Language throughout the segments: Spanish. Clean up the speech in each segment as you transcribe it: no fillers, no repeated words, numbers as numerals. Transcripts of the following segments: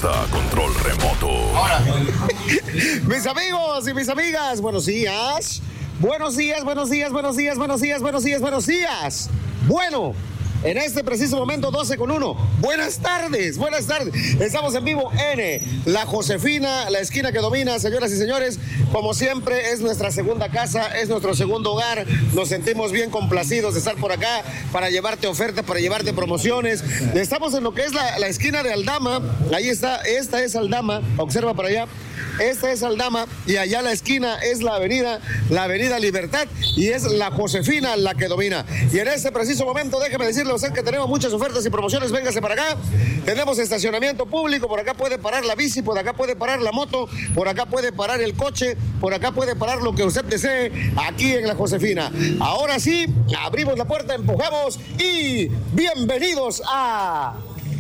está a control remoto. Ahora. Mis amigos y mis amigas, buenos días. Buenos días, buenos días, buenos días, buenos días, buenos días, buenos días. Bueno, en este preciso momento 12:01. Buenas tardes, buenas tardes. Estamos en vivo en La Josefina, la esquina que domina, señoras y señores. Como siempre, es nuestra segunda casa, es nuestro segundo hogar. Nos sentimos bien complacidos de estar por acá para llevarte ofertas, para llevarte promociones. Estamos en lo que es la esquina de Aldama. Ahí está, esta es Aldama. Observa para allá. Esta es Aldama y allá la esquina es la avenida Libertad y es La Josefina la que domina. Y en este preciso momento, déjeme decirle a usted que tenemos muchas ofertas y promociones. Véngase para acá. Tenemos estacionamiento público. Por acá puede parar la bici, por acá puede parar la moto, por acá puede parar el coche, por acá puede parar lo que usted desee aquí en La Josefina. Ahora sí, abrimos la puerta, empujamos y bienvenidos a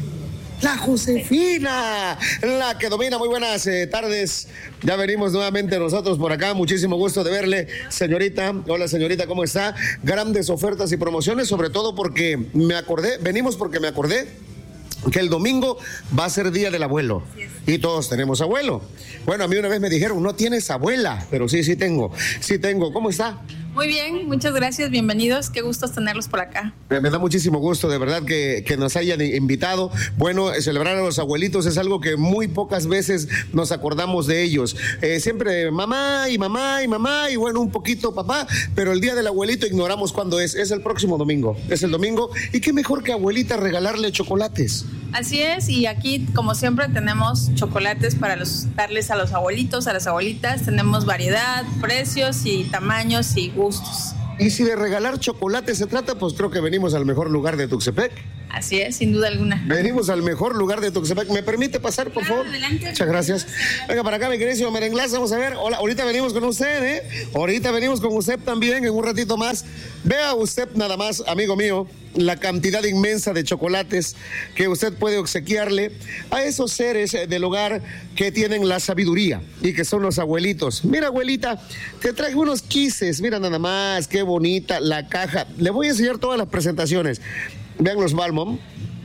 La Josefina, la que domina. Muy buenas tardes. Ya venimos nuevamente nosotros por acá. Muchísimo gusto de verle, señorita. Hola, señorita, ¿cómo está? Grandes ofertas y promociones, sobre todo porque venimos porque me acordé que el domingo va a ser Día del Abuelo. Y todos tenemos abuelo. Bueno, a mí una vez me dijeron, no tienes abuela, pero sí tengo. ¿Cómo está? Muy bien, muchas gracias, bienvenidos, qué gusto tenerlos por acá. Me da muchísimo gusto, de verdad, que nos hayan invitado. Bueno, celebrar a los abuelitos es algo que muy pocas veces nos acordamos de ellos. Siempre mamá, y bueno, un poquito papá, pero el Día del Abuelito ignoramos cuándo es. Es el próximo domingo, es el domingo. Y qué mejor que abuelita regalarle chocolates. Así es, y aquí, como siempre, tenemos chocolates para darles a los abuelitos, a las abuelitas. Tenemos variedad, precios y tamaños y gustos. Y si de regalar chocolate se trata, pues creo que venimos al mejor lugar de Tuxtepec. Así es, sin duda alguna. Venimos al mejor lugar de Tuxtepec. ¿Me permite pasar, por favor? Adelante. Muchas gracias. Venga para acá, mi querido Merenglás, vamos a ver. Hola, ahorita venimos con usted, ¿eh? Ahorita venimos con usted también, en un ratito más. Vea usted nada más, amigo mío, la cantidad inmensa de chocolates que usted puede obsequiarle a esos seres del hogar que tienen la sabiduría y que son los abuelitos. Mira, abuelita, te traje unos quises, mira nada más, qué bonita la caja. Le voy a enseñar todas las presentaciones. Vean los Balmom,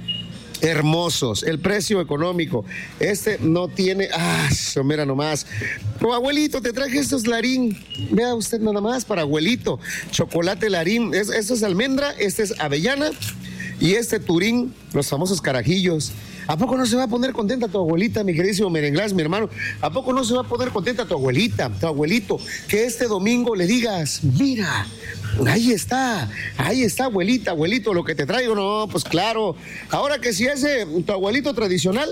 hermosos, el precio económico. Este no tiene, mira nomás. Oh, abuelito, te traje estos Larín. Vea usted nada más para abuelito. Chocolate Larín. Esto es almendra, este es avellana y este Turín, los famosos carajillos. ¿A poco no se va a poner contenta tu abuelita, mi queridísimo Merenglás, mi hermano? ¿A poco no se va a poner contenta tu abuelita, tu abuelito, que este domingo le digas, mira, ahí está, abuelita, abuelito, lo que te traigo? No, pues claro. Ahora que si es tu abuelito tradicional,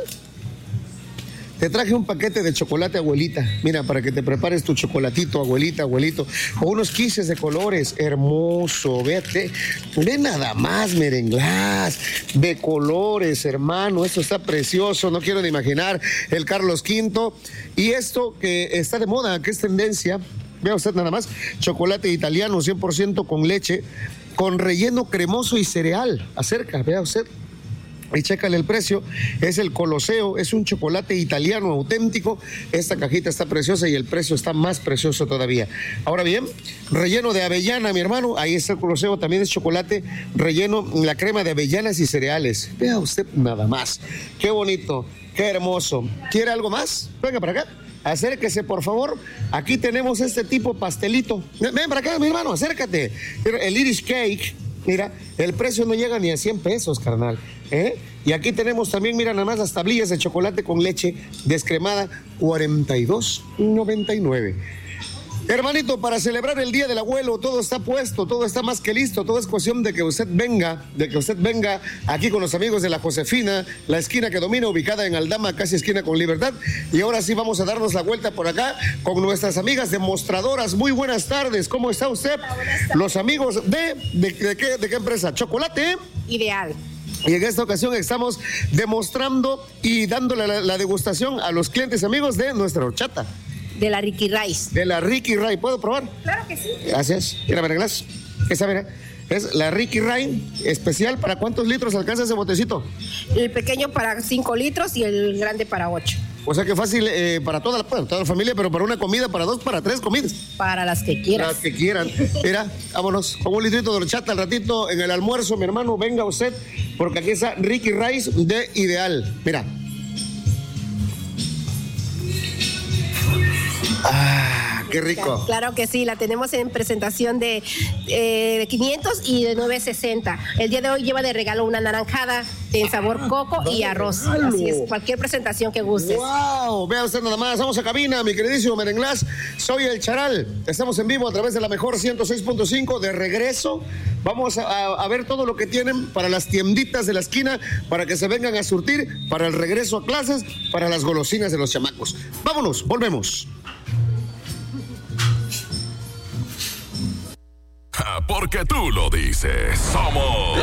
te traje un paquete de chocolate, abuelita. Mira, para que te prepares tu chocolatito, abuelita, abuelito. O unos quises de colores, hermoso. Ve nada más, Merenglás. De colores, hermano. Esto está precioso. No quiero ni imaginar el Carlos V. Y esto que está de moda, que es tendencia. Vea usted nada más. Chocolate italiano, 100% con leche, con relleno cremoso y cereal. Acerca, vea usted. Y chécale el precio, es el Coloseo, es un chocolate italiano auténtico. Esta cajita está preciosa y el precio está más precioso todavía. Ahora bien, relleno de avellana, mi hermano, ahí está el Coloseo, también es chocolate relleno, la crema de avellanas y cereales. Vea usted nada más, qué bonito, qué hermoso. ¿Quiere algo más? Venga para acá. Acérquese, por favor. Aquí tenemos este tipo pastelito. Ven para acá, mi hermano, acércate. El Irish Cake. Mira, el precio no llega ni a 100 pesos, carnal. Y aquí tenemos también, mira, nada más las tablillas de chocolate con leche descremada, $42.99. Hermanito, para celebrar el Día del Abuelo, todo está puesto, todo está más que listo, todo es cuestión de que usted venga aquí con los amigos de La Josefina, la esquina que domina, ubicada en Aldama, casi esquina con Libertad. Y ahora sí vamos a darnos la vuelta por acá con nuestras amigas demostradoras. Muy buenas tardes, ¿cómo está usted? Hola, los amigos ¿de qué empresa? Chocolate Ideal. Y en esta ocasión estamos demostrando y dándole la degustación a los clientes amigos de nuestra horchata. De la Ricky Rice. De la Ricky Ray. ¿Puedo probar? Claro que sí. Gracias. Mira, Merenglás. Esa, mira. Es la Ricky Ray especial. ¿Para cuántos litros alcanza ese botecito? El pequeño para 5 litros y el grande para 8. O sea que fácil para toda la familia, pero para una comida, para 2, para 3 comidas. Para las que quieras. Las que quieran. Mira, vámonos con un litrito de horchata al ratito en el almuerzo, mi hermano. Venga usted, porque aquí está Ricky Rice de Ideal. Mira. Ah, qué rico. Claro que sí, la tenemos en presentación de 500 y de 960. El día de hoy lleva de regalo una naranjada en sabor coco y arroz. Así es, cualquier presentación que gustes. ¡Wow! Vea usted nada más. Vamos a cabina, mi queridísimo Merenglás. Soy el Charal. Estamos en vivo a través de la mejor 106.5. De regreso, vamos a ver todo lo que tienen para las tienditas de la esquina, para que se vengan a surtir, para el regreso a clases, para las golosinas de los chamacos. Vámonos, volvemos. Porque tú lo dices. Somos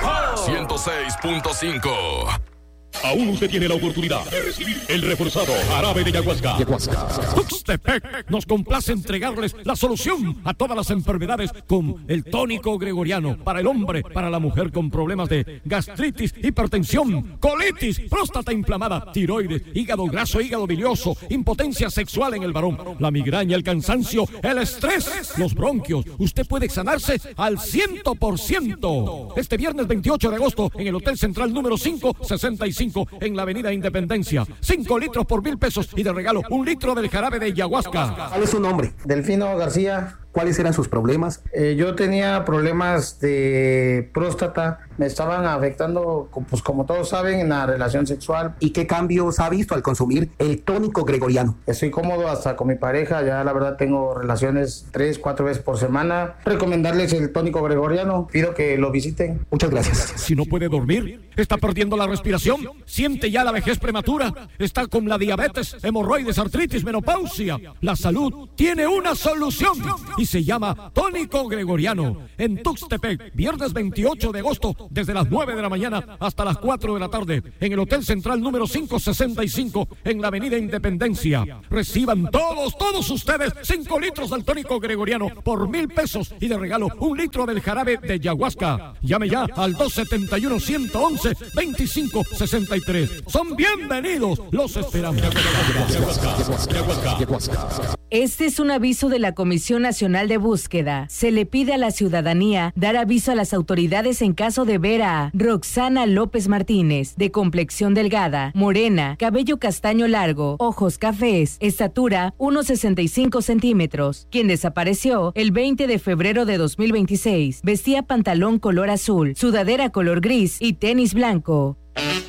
106.5. Aún usted tiene la oportunidad de recibir el reforzado jarabe de Yaguasca. Tuxtepec nos complace entregarles la solución a todas las enfermedades con el tónico gregoriano para el hombre, para la mujer con problemas de gastritis, hipertensión, colitis, próstata inflamada, tiroides, hígado graso, hígado bilioso, impotencia sexual en el varón, la migraña, el cansancio, el estrés, los bronquios. Usted puede sanarse al 100%. Este viernes 28 de agosto en el Hotel Central número 565 en la Avenida Independencia. 5 litros por 1,000 pesos y de regalo 1 litro del jarabe de Yaguasca. ¿Cuál es su nombre? Delfino García. ¿Cuáles eran sus problemas? Yo tenía problemas de próstata, me estaban afectando, pues como todos saben, en la relación sexual. ¿Y qué cambios ha visto al consumir el tónico gregoriano? Estoy cómodo hasta con mi pareja, ya la verdad tengo relaciones 3-4 veces por semana. Recomendarles el tónico gregoriano, pido que lo visiten. Muchas gracias. Si no puede dormir, está perdiendo la respiración, siente ya la vejez prematura, está con la diabetes, hemorroides, artritis, menopausia. La salud tiene una solución y se llama tónico gregoriano. En Tuxtepec, viernes 28 de agosto, desde las 9 de la mañana hasta las 4 de la tarde, en el Hotel Central número 565, en la Avenida Independencia. Reciban todos ustedes 5 litros del tónico gregoriano por 1,000 pesos y de regalo 1 litro del jarabe de Yaguasca. Llame ya al 271-111-2563. Son bienvenidos, los esperamos. Este es un aviso de la Comisión Nacional de Búsqueda. Se le pide a la ciudadanía dar aviso a las autoridades en caso de ver a Roxana López Martínez, de complexión delgada, morena, cabello castaño largo, ojos cafés, estatura 1,65 centímetros, quien desapareció el 20 de febrero de 2026. Vestía pantalón color azul, sudadera color gris y tenis blanco.